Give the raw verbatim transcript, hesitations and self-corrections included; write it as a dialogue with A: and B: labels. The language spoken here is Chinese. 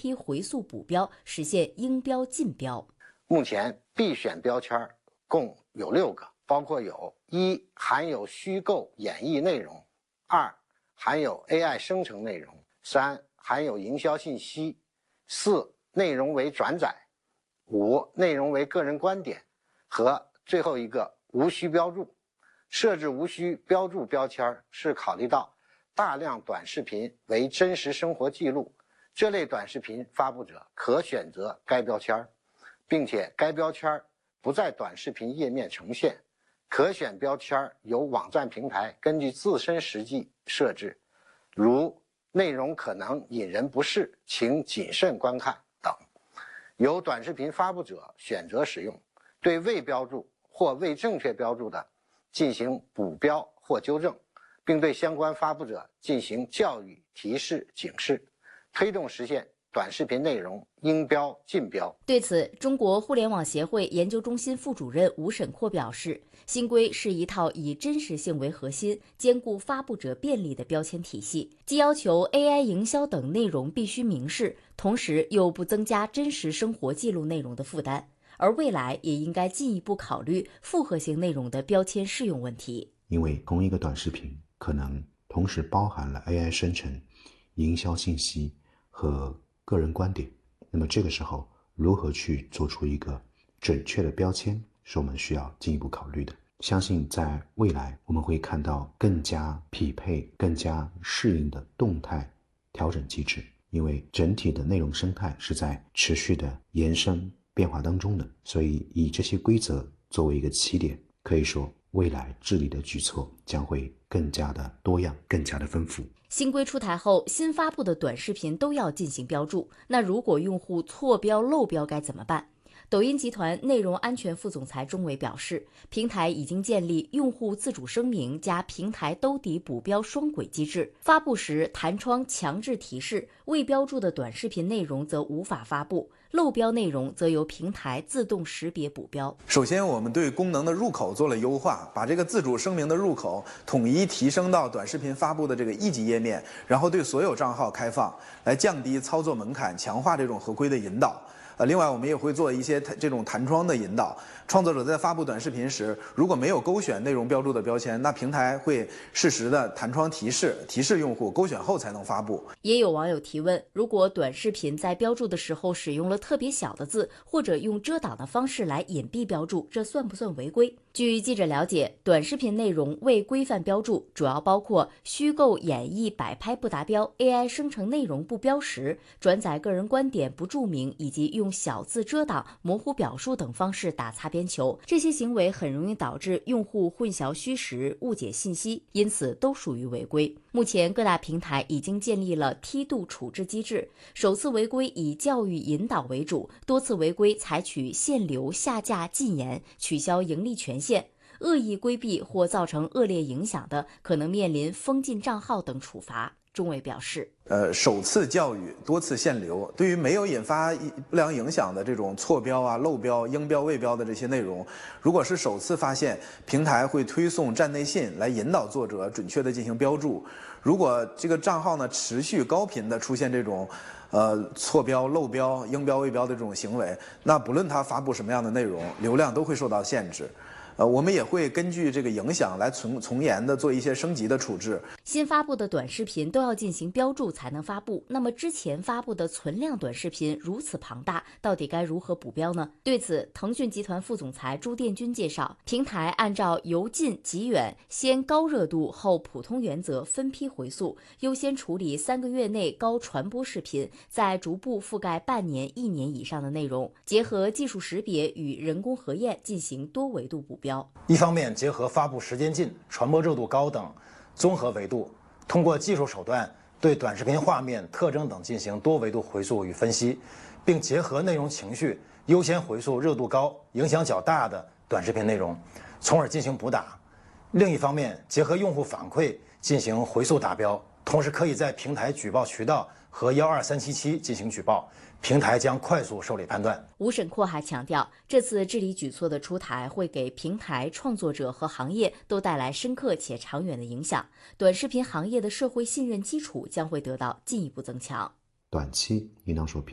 A: 批回溯补标，实现应标尽标。
B: 目前必选标签共有六个，包括有：一、含有虚构演绎内容；二、含有 A I 生成内容；三、含有营销信息；四、内容为转载；五、内容为个人观点；和最后一个无需标注。设置无需标注标签是考虑到大量短视频为真实生活记录，这类短视频发布者可选择该标签，并且该标签不在短视频页面呈现。可选标签由网站平台根据自身实际设置，如内容可能引人不适，请谨慎观看等，由短视频发布者选择使用。对未标注或未正确标注的进行补标或纠正，并对相关发布者进行教育、提示、警示，推动实现短视频内容应标尽标。
A: 对此，中国互联网协会研究中心副主任吴沈阔表示，新规是一套以真实性为核心、兼顾发布者便利的标签体系，既要求 A I 营销等内容必须明示，同时又不增加真实生活记录内容的负担。而未来也应该进一步考虑复合型内容的标签适用问题。
C: 因为同一个短视频可能同时包含了 A I 生成、营销信息和个人观点，那么这个时候如何去做出一个准确的标签，是我们需要进一步考虑的。相信在未来我们会看到更加匹配、更加适应的动态调整机制，因为整体的内容生态是在持续的延伸变化当中的，所以以这些规则作为一个起点，可以说未来治理的举措将会更加的多样，更加的丰富。
A: 新规出台后，新发布的短视频都要进行标注，那如果用户错标漏标该怎么办？抖音集团内容安全副总裁钟伟表示，平台已经建立用户自主声明加平台兜底补标双轨机制，发布时弹窗强制提示，未标注的短视频内容则无法发布，漏标内容则由平台自动识别补标。
D: 首先，我们对功能的入口做了优化，把这个自主声明的入口统一提升到短视频发布的这个一级页面，然后对所有账号开放，来降低操作门槛，强化这种合规的引导。呃，另外我们也会做一些这种弹窗的引导。创作者在发布短视频时，如果没有勾选内容标注的标签，那平台会适时的弹窗提示，提示用户勾选后才能发布。
A: 也有网友提问，如果短视频在标注的时候使用了特别小的字，或者用遮挡的方式来隐蔽标注，这算不算违规？据记者了解，短视频内容未规范标注主要包括虚构演绎摆拍不达标、A I 生成内容不标识、转载个人观点不注明，以及用小字遮挡、模糊表述等方式打擦边球。这些行为很容易导致用户混淆虚实、误解信息，因此都属于违规。目前各大平台已经建立了梯度处置机制，首次违规以教育引导为主，多次违规采取限流、下架、禁言、取消盈利权限。恶意规避或造成恶劣影响的，可能面临封禁账号等处罚。钟伟表示，
D: 呃，首次教育，多次限流，对于没有引发不良影响的这种错标啊、漏标、应标未标的这些内容，如果是首次发现，平台会推送站内信来引导作者准确的进行标注。如果这个账号呢持续高频的出现这种呃错标、漏标、应标未标的这种行为，那不论他发布什么样的内容，流量都会受到限制。呃，我们也会根据这个影响来从从严的做一些升级的处置。
A: 新发布的短视频都要进行标注才能发布，那么之前发布的存量短视频如此庞大，到底该如何补标呢？对此，腾讯集团副总裁朱殿军介绍，平台按照由近及远、先高热度后普通原则分批回溯，优先处理三个月内高传播视频，再逐步覆盖半年、一年以上的内容，结合技术识别与人工核验进行多维度补标。
E: 一方面结合发布时间近、传播热度高等综合维度，通过技术手段对短视频画面、特征等进行多维度回溯与分析，并结合内容情绪，优先回溯热度高、影响较大的短视频内容，从而进行补打。另一方面，结合用户反馈进行回溯达标，同时可以在平台举报渠道和一二三七七进行举报，平台将快速受理判断。
A: 吴沈阔还强调，这次治理举措的出台会给平台、创作者和行业都带来深刻且长远的影响，短视频行业的社会信任基础将会得到进一步增强。
C: 短期应当说比